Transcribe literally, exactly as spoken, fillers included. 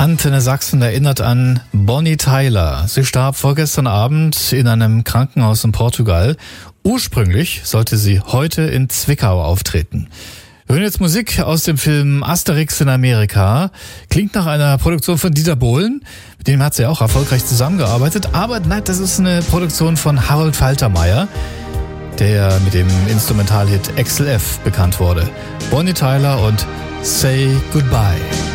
Antenne Sachsen erinnert an Bonnie Tyler. Sie starb vorgestern Abend in einem Krankenhaus in Portugal. Ursprünglich sollte sie heute in Zwickau auftreten. Wir hören jetzt Musik aus dem Film Asterix in Amerika. Klingt nach einer Produktion von Dieter Bohlen. Mit dem hat sie auch erfolgreich zusammengearbeitet. Aber nein, das ist eine Produktion von Harold Faltermeier, der mit dem Instrumentalhit Axel F. bekannt wurde. Bonnie Tyler und Say Goodbye.